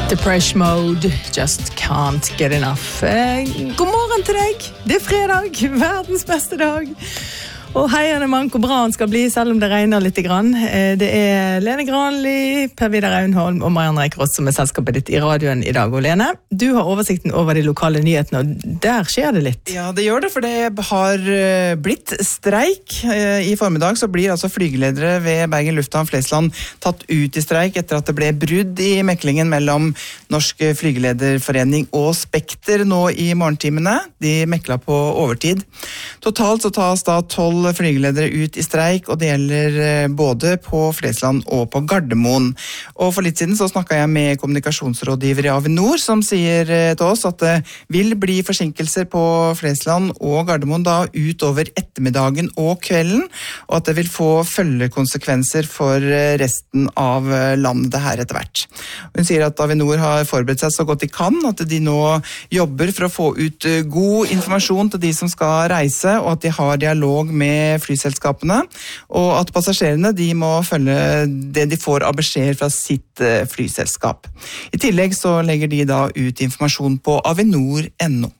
Depeche Mode, just can't get enough. God morgen til deg. Det fredag, verdens beste dag. Og heiende Manko Bran skal bli, selv om det regner litt grann. Det Lene Granli, Per Vidar Aunholm og Marianne Reikerås som selskapet ditt i radioen i dag. Og Lene, du har oversikten over de lokale nyhetene, og der skjer det litt. Ja, det gjør det, for det har blitt streik. I formiddag så blir altså flygeledere ved Bergen Lufthavn Flesland tatt ut i streik etter at det ble brudd i meklingen mellom Norsk Flygelederforening og Spekter nå i morgentimene. De mekla på overtid. Totalt så tas da 12 flygeledere ut i streik, og det gjelder både på Flesland og på Gardermoen. Og for litt siden så snakket jeg med kommunikasjonsrådgiver i Avinor, som sier til oss at det vil bli forsinkelser på Flesland og Gardermoen da utover ettermiddagen og kvelden, og at det vil få følgekonsekvenser for resten av landet her etter hvert. Hun sier at Avinor har forberedt seg så godt de kan, at de nå jobber for å få ut god informasjon til de som skal reise, og at de har dialog med flyselskapene, og at passasjerene de må følge det de får av beskjed fra sitt flyselskap. I tillegg så legger de da ut informasjon på avinor.no.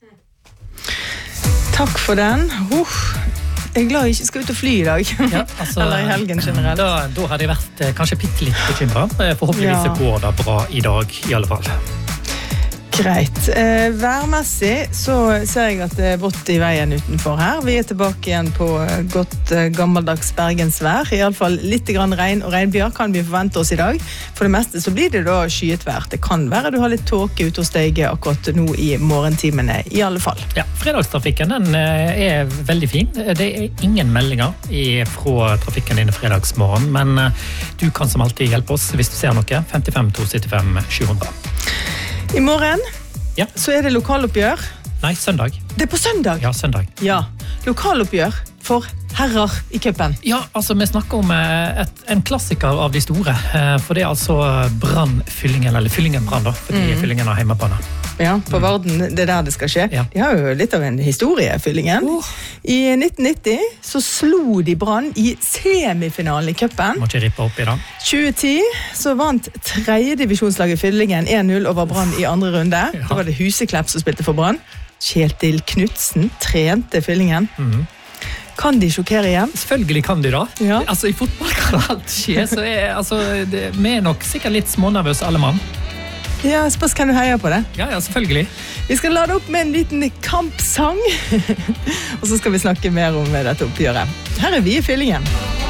Takk for den. Jeg glad jeg ikke skal ut og fly i dag, ja, altså, eller i helgen generelt. Da hadde jeg vært kanskje litt bekymret. Forhåpentligvis så går det bra i dag i alle fall. Greit. Værmessig så ser jeg at det vått i veien utenfor her. Vi tilbake igjen på godt gammeldags bergensvær. I alle fall litt grann regn og regnbyger kan vi forvente oss i dag. For det meste så blir det da skyet vær. Det kan være du har litt tåke ute hos deg akkurat nå i morgentimene, i alle fall. Ja, fredagstrafikken den veldig fin. Det ingen meldinger fra trafikken din fredagsmorgen, men du kan som alltid hjelpe oss hvis du ser noe. 55 275 700. I morgen ja. Så det lokaloppgjør. Nei, søndag. Det på søndag? Ja, søndag. Ja, lokaloppgjør for herrer i cupen. Ja, altså vi snakker om en klassiker av de store. For det altså Brann-Fyllingen, eller Fyllingen-Brann da, fordi Fyllingen har hjemmebane. Ja, på Varden, det der det skal skje. Ja. De har jo litt av en historie, Fyllingen. I 1990 så slo de Brann i semifinalen i cupen. Må ikke rippe opp i det. 2010 så vant 3. divisjonslaget Fyllingen 1-0 over Brann i andre runde. Ja. Da var det Huseklepp som spilte for Brann. Kjetil Knudsen trente Fyllingen. Kan de sjokkere igjen? Selvfølgelig kan de da. Ja. Altså i fotball kan alt skje, så vi nok sikkert litt smånervøse alle mann. Ja, spørs kan du heie på det? Ja, selvfølgelig. Vi skal lade opp med en liten kampsang, og så skal vi snakke mer om dette oppgjøret. Her vi i Fyllingen.